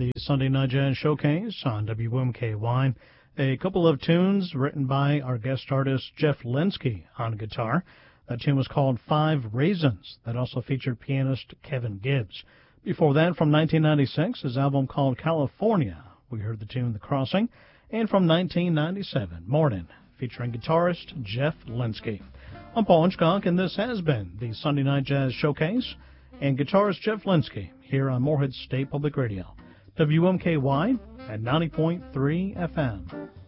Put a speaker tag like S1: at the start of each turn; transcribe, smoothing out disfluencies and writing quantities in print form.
S1: the Sunday Night Jazz Showcase on WMKY. A couple of tunes written by our guest artist Jeff Lensky on guitar. That tune was called Five Raisins. That also featured pianist Kevin Gibbs. Before that, from 1996, his album called California, we heard the tune The Crossing. And from 1997, Morning, featuring guitarist Jeff Lensky. I'm Paul Hitchcock, and this has been the Sunday Night Jazz Showcase and guitarist Jeff Lensky here on Morehead State Public Radio, WMKY at 90.3 FM.